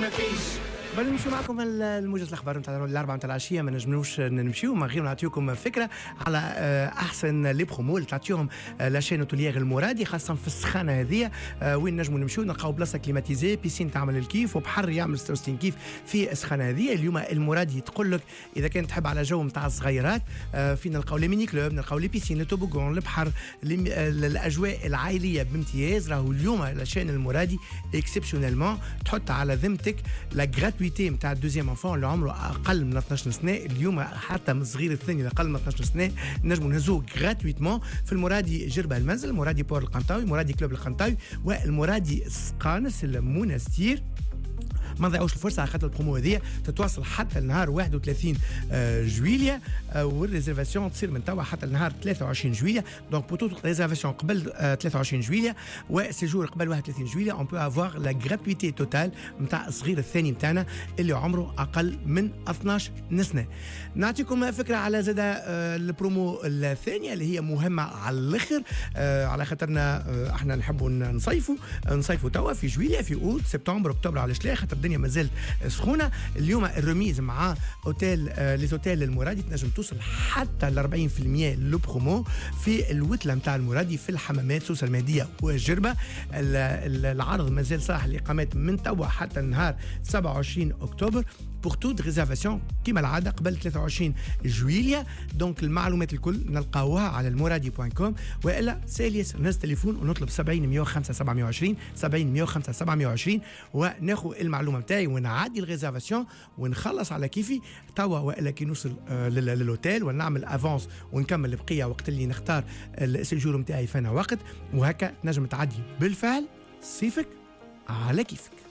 ما فيش. قبل نمشيو معكم الموجز الاخبار نتاع الاربعه نتاع العشيه، ما نجموش نمشيو من غير نعطيكم فكره على احسن لي برومو اللي تعطيهم لاشين اوتوليير المرادي، خاصه في السخانه هذه وين نجموا نمشيو نلقاو بلاصه كليماتيزي، بيسين تعمل الكيف وبحر يعمل 66 كيف في السخانه هذه. اليوم المرادي تقول لك اذا كان تحب على جو نتاع الصغيرات فين نلقاو لي ميني كلوب، نلقاو لي بيسين، لي توبوغون، البحر، الاجواء العائليه بامتياز. راهو اليوم لاشين المرادي اكسبسيونيلمون تحط على ذمتك لا جراتويتي نتاع الدوزيام انفون اللي عمره اقل من 12 سنه. اليوم حتى من الصغير الثاني اللي اقل من 12 سنه نجموا نهزوه جراتويتمون في المرادي جربه المنزل، المرادي بور القنطاوي، المرادي كلوب القنطاوي، والمرادي سقانس المنستير. ما نضيعوش الفرصه على خاطر البرومو هذه تتواصل حتى النهار 31 جويليا، والريزرفاسيون تصير من توا حتى النهار 23 جويليا. دونك بوتو ريزرفاسيون قبل 23 جويليا وسيجور قبل 31 جويليا اون بو افوار لا غراتويتي توتال نتاع الصغير الثاني نتاعنا اللي عمره اقل من 12 سنه. نعطيكم فكره على زاد البرومو الثانيه اللي هي مهمه على الاخر على خاطرنا احنا نحبوا نصيفوا توا في جويليا، في اوت سبتمبر اكتوبر، على شلاخ خاطر الدنيا مازال سخونه. اليوم الرميز مع اوتيل لي زوتيل المرادي تنجم توصل حتى ل 40% لو برومو في الوتله نتاع المرادي في الحمامات سوسه المهديه والجربه. العرض مازال صالح الاقامات من توا حتى النهار 27 اكتوبر. بور تو ريزرفاسيون كما العاده قبل 23 جويليا. دونك المعلومات الكل نلقاوها على المرادي.com، والا ساليس نهز تليفون ونطلب 70 105 720 70 105 720 وناخذ المعلومه نتاعي ونعدي الريزرفاسيون ونخلص على كيفي توا، والا كي نوصل للوتيل ونعمل افونس ونكمل البقيه وقت اللي نختار السيجور نتاعي فانا وقت، وهكا نجم تعدي بالفعل صيفك على كيفك.